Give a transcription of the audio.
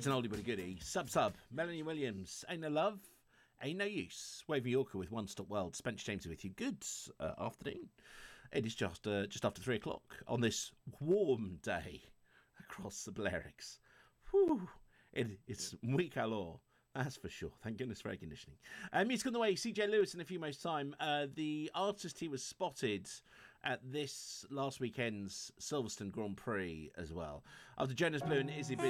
It's an oldie but a goodie. Sub, Melanie Williams, Ain't No Love, Ain't No Use. Wavy Yorker with One Stop World. Spencer James with you. Good afternoon. It is just after 3 o'clock on this warm day across the Balearics. Whew. It's weak alors. That's for sure. Thank goodness for air conditioning. Music on the way. CJ Lewis in a few moments' time. The artist he was spotted at this last weekend's Silverstone Grand Prix as well. After Jonas Blue and Izzy